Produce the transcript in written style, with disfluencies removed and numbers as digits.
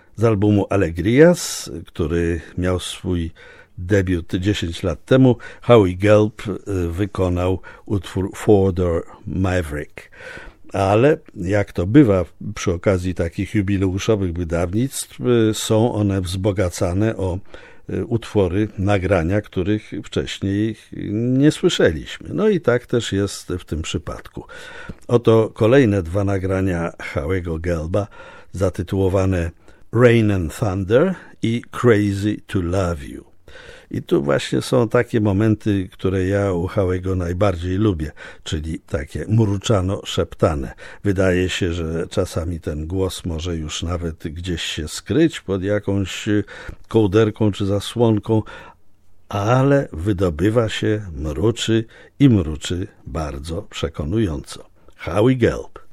Z albumu Alegrias, który miał swój debiut 10 lat temu, Howie Gelb wykonał utwór Fodor Maverick. Ale jak to bywa przy okazji takich jubileuszowych wydawnictw, są one wzbogacane o utwory, nagrania, których wcześniej nie słyszeliśmy. No i tak też jest w tym przypadku. Oto kolejne dwa nagrania Howiego Gelba, zatytułowane Rain and Thunder i Crazy to Love You. I tu właśnie są takie momenty, które ja u Howiego najbardziej lubię, czyli takie mruczano-szeptane. Wydaje się, że czasami ten głos może już nawet gdzieś się skryć pod jakąś kołderką czy zasłonką, ale wydobywa się, mruczy i mruczy bardzo przekonująco. Howie Gelb.